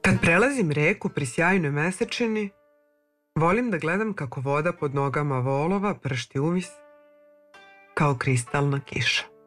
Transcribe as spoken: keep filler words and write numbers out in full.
Kad prelazim reku pri sjajnoj mesečini, volim da gledam kako voda pod nogama volova pršti uvis kao kristalna kiša.